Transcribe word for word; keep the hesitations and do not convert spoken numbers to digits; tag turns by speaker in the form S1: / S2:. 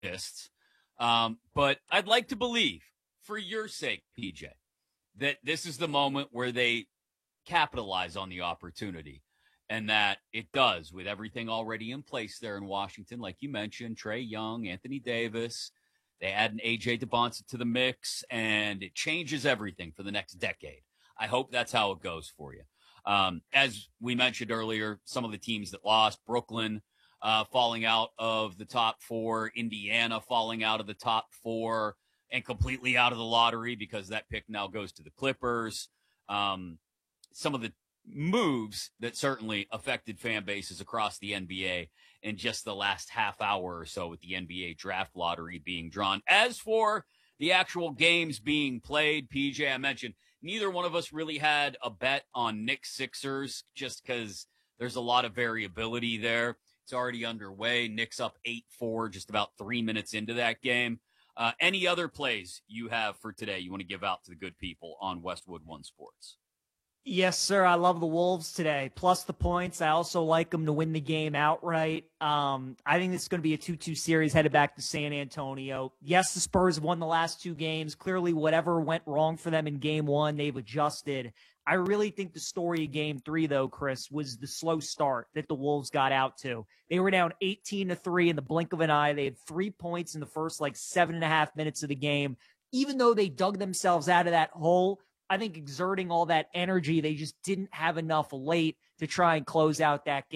S1: fists. Um, but I'd like to believe, for your sake, P J, that this is the moment where they capitalize on the opportunity and that it does with everything already in place there in Washington. Like you mentioned, Trae Young, Anthony Davis, they add an A J DeBonsa to the mix, and it changes everything for the next decade. I hope that's how it goes for you. Um, as we mentioned earlier, some of the teams that lost, Brooklyn uh, falling out of the top four, Indiana falling out of the top four, and completely out of the lottery because that pick now goes to the Clippers. Um, some of the moves that certainly affected fan bases across the N B A in just the last half hour or so with the N B A draft lottery being drawn. As for the actual games being played, P J, I mentioned neither one of us really had a bet on Knicks Sixers just because there's a lot of variability there. It's already underway. Knicks up eight four just about three minutes into that game. Uh, any other plays you have for today you want to give out to the good people on Westwood One Sports?
S2: Yes, sir. I love the Wolves today. Plus the points. I also like them to win the game outright. Um, I think this is going to be a two two series headed back to San Antonio. Yes, the Spurs have won the last two games. Clearly, whatever went wrong for them in game one, they've adjusted. I really think the story of game three, though, Chris, was the slow start that the Wolves got out to. They were down eighteen to three in the blink of an eye. They had three points in the first, like, seven and a half minutes of the game. Even though they dug themselves out of that hole, I think exerting all that energy, they just didn't have enough late to try and close out that game.